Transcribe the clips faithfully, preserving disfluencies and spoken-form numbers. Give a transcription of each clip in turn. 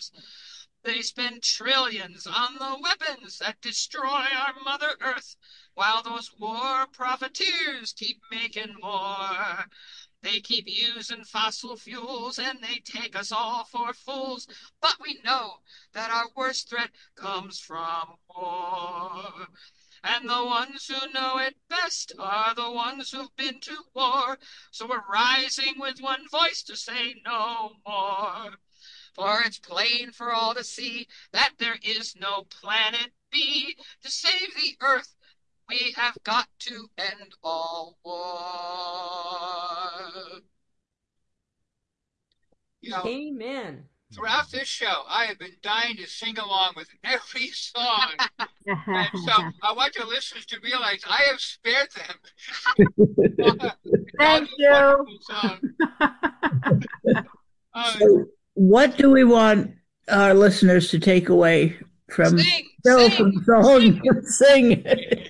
wars. They spend trillions on the weapons that destroy our Mother Earth, while those war profiteers keep making more. They keep using fossil fuels and they take us all for fools. But we know that our worst threat comes from war. And the ones who know it best are the ones who've been to war. So we're rising with one voice to say no more. For it's plain for all to see that there is no planet B. To save the Earth, we have got to end all war. You know, Amen. throughout this show, I have been dying to sing along with every song. And so I want your listeners to realize I have spared them all Thank these you. wonderful songs. Uh, So what do we want our listeners to take away from sing, Phil sing, from song sing?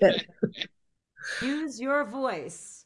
Use your voice.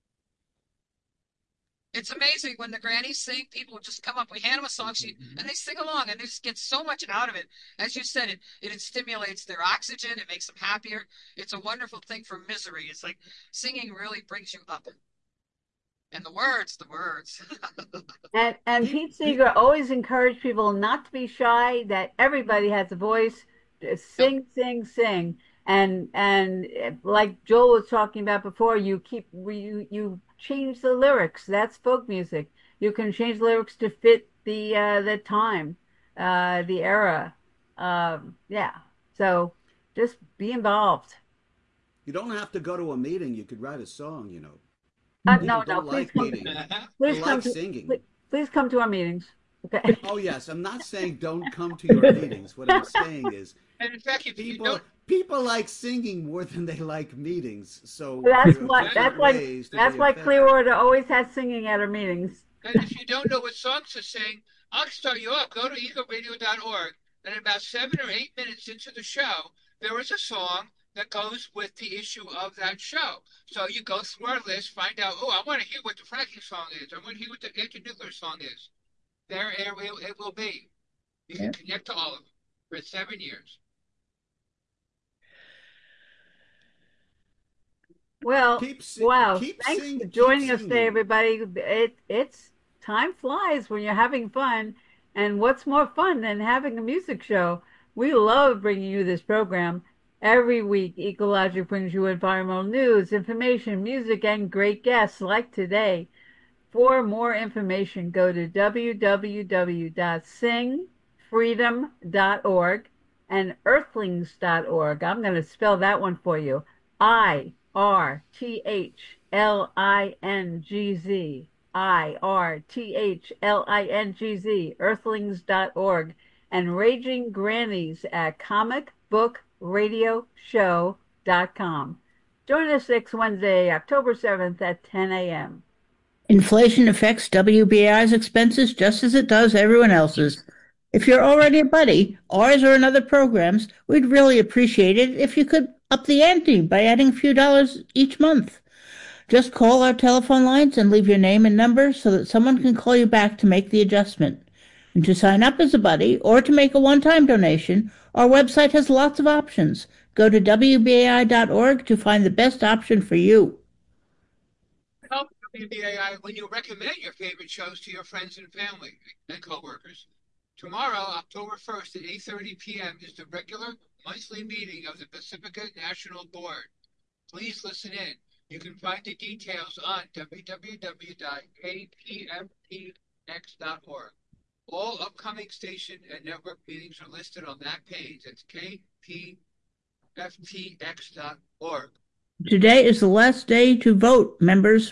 It's amazing when the grannies sing, people just come up, we hand them a song sheet, and they sing along, and they just get so much out of it. As you said, it, it stimulates their oxygen, it makes them happier. It's a wonderful thing for misery. It's like singing really brings you up. And the words, the words. And and Pete Seeger always encouraged people not to be shy, that everybody has a voice. Just Yep. sing, sing, sing. And and like Joel was talking about before, you keep you you change the lyrics. That's folk music. You can change lyrics to fit the uh, the time, uh, the era. Um, yeah. So just be involved. You don't have to go to a meeting. You could write a song, you know. Uh, People no, no, don't please like come to, meetings. They please come like to singing. please, please come to our meetings. Okay. Oh, yes. I'm not saying don't come to your meetings. What I'm saying is And in fact, if you people don't, people like singing more than they like meetings. So That's there are why different that's why ways to that's be why effective. Clearwater always has singing at our meetings. and if you don't know what songs to sing, I'll start you up. Go to ego radio dot org, and about seven or eight minutes into the show, there is a song that goes with the issue of that show. So you go through our list, find out, oh, I want to hear what the fracking song is. I want to hear what the anti-nuclear song is. There it will, it will be. You can Yeah. connect to all of them for seven years. Well, Keep si- wow. keep Thanks sing for keep joining us today, singing. everybody. It it's time flies when you're having fun. And what's more fun than having a music show? We love bringing you this program. Every week, Ecologic brings you environmental news, information, music, and great guests like today. For more information, go to w w w dot sing freedom dot org and earthlings dot org. I'm going to spell that one for you. I R T H L I N G Z. I R T H L I N G Z. earthlings dot org. And Raging Grannies at comic book radio show dot com. Join us next Wednesday, October seventh at ten a m Inflation affects W B A I's expenses just as it does everyone else's. If you're already a buddy, ours or another program's, we'd really appreciate it if you could up the ante by adding a few dollars each month. Just call our telephone lines and leave your name and number so that someone can call you back to make the adjustment. And to sign up as a buddy or to make a one-time donation, our website has lots of options. Go to w b a i dot org to find the best option for you. Help W B A I when you recommend your favorite shows to your friends and family and coworkers. Tomorrow, October first at eight thirty p m is the regular monthly meeting of the Pacifica National Board. Please listen in. You can find the details on w w w dot k p f t x dot org. All upcoming station and network meetings are listed on that page. That's k p f t x dot org. Today is the last day to vote, members.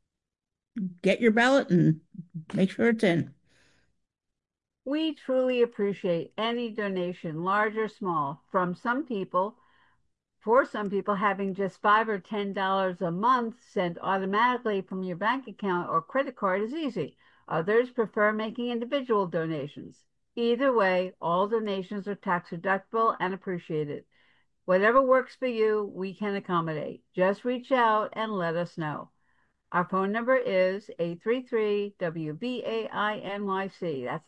Get your ballot and make sure it's in. We truly appreciate any donation, large or small, from some people. For some people, having just five or ten dollars a month sent automatically from your bank account or credit card is easy. Others prefer making individual donations. Either way, all donations are tax deductible and appreciated. Whatever works for you, we can accommodate. Just reach out and let us know. Our phone number is eight three three W B A I N Y C. That's